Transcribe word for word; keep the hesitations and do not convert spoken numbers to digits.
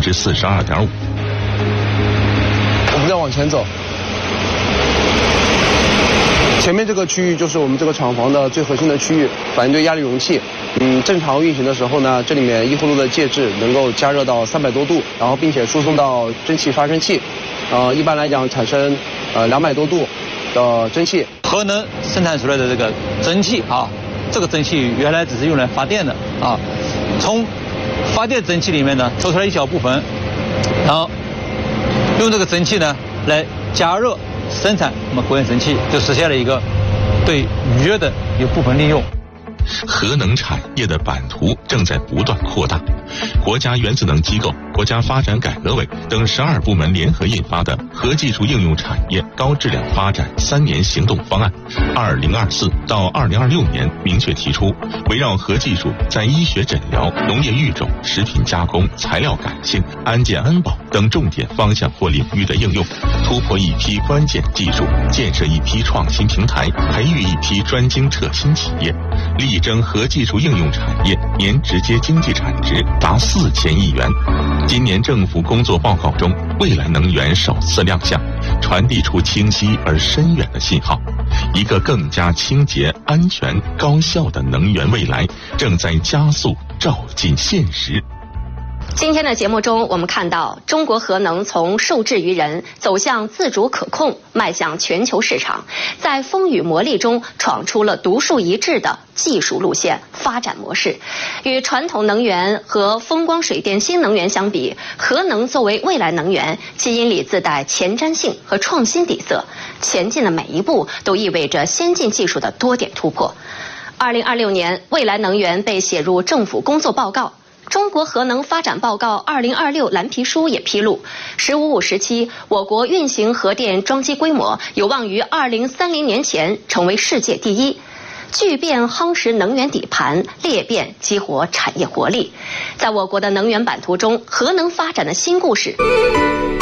之四十二点五。 我们再往前走，前面这个区域就是我们这个厂房的最核心的区域，反应堆压力容器。嗯，正常运行的时候呢，这里面一呼噜的介质能够加热到三百多度，然后并且输送到蒸汽发生器，呃，一般来讲产生呃两百多度的蒸汽。 核能生产出来的这个蒸汽啊，这个蒸汽原来只是用来发电的啊，从发电蒸汽里面呢抽出来一小部分，然后用这个蒸汽呢来加热生产那么国烟蒸汽，就实现了一个对余热的一部分利用。 核能产业的版图正在不断扩大。国家原子能机构、国家发展改革委等十二部门联合印发的《核技术应用产业高质量发展三年行动方案》二零二四到二零二六年明确提出，围绕核技术在医学诊疗、农业育种、食品加工、材料改性、安健安保等重点方向或领域的应用，突破一批关键技术，建设一批创新平台，培育一批专精特新企业，力争核技术应用产业年直接经济产值达四千亿元。今年政府工作报告中，未来能源首次亮相，传递出清晰而深远的信号。一个更加清洁、安全、高效的能源未来正在加速照进现实。 今天的节目中，我们看到中国核能从受制于人走向自主可控，迈向全球市场，在风雨磨砺中闯出了独树一帜的技术路线、发展模式。与传统能源和风光水电新能源相比，核能作为未来能源，基因里自带前瞻性和创新底色，前进的每一步都意味着先进技术的多点突破。二零二六年，未来能源被写入政府工作报告。中国核能发展报告二零二六蓝皮书也披露，十五五时期，我国运行核电装机规模有望于二零三零年前成为世界第一。巨变夯实能源底盘，裂变激活产业活力。在我国的能源版图中，核能发展的新故事